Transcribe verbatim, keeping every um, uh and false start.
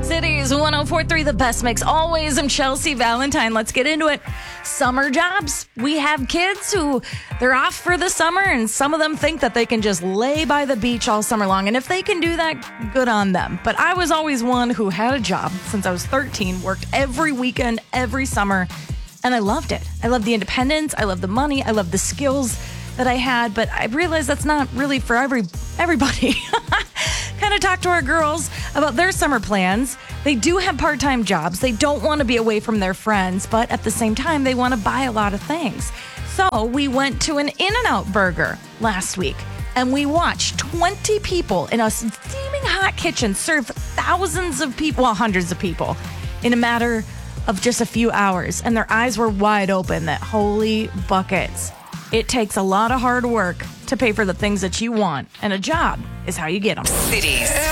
Cities, one oh four point three, the best mix. Always, I'm Chelsea Valentine. Let's get into it. Summer jobs. We have kids who, they're off for the summer, and some of them think that they can just lay by the beach all summer long. And if they can do that, good on them. But I was always one who had a job since I was thirteen, worked every weekend, every summer, and I loved it. I loved the independence. I loved the money. I loved the skills that I had, but I realized that's not really for every everybody. Kind of talked to our girls about their summer plans. They do have part-time jobs. They don't want to be away from their friends, but at the same time, they want to buy a lot of things. So we went to an In-N-Out Burger last week, and we watched twenty people in a steaming hot kitchen serve thousands of people, well, hundreds of people, in a matter of just a few hours. And their eyes were wide open that holy buckets. It takes a lot of hard work to pay for the things that you want, and a job is how you get them. Cities.